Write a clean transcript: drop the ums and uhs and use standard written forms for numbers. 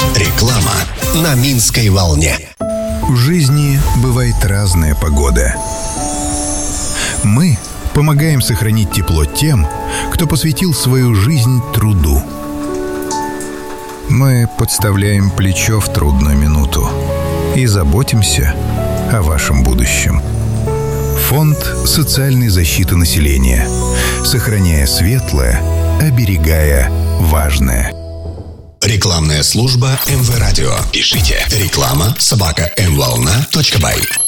Реклама на Минской волне. В жизни бывает разная погода. Мы помогаем сохранить тепло тем, кто посвятил свою жизнь труду. Мы подставляем плечо в трудную минуту и заботимся о вашем будущем. Фонд социальной защиты населения. Сохраняя светлое, оберегая важное. Рекламная служба МВ Радио. Пишите реклама@mvolna.by.